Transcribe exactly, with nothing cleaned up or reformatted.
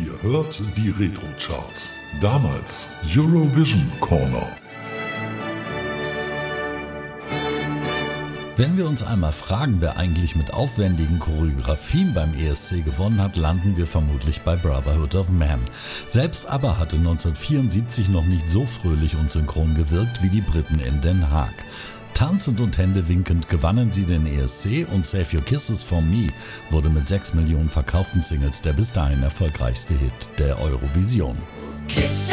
Ihr hört die Retro-Charts. Damals Eurovision Corner. Wenn wir uns einmal fragen, wer eigentlich mit aufwendigen Choreografien beim E S C gewonnen hat, landen wir vermutlich bei Brotherhood of Man. Selbst ABBA hatte neunzehnhundertvierundsiebzig noch nicht so fröhlich und synchron gewirkt wie die Briten in Den Haag. Tanzend und händewinkend gewannen sie den E S C und Save Your Kisses for Me wurde mit sechs Millionen verkauften Singles der bis dahin erfolgreichste Hit der Eurovision.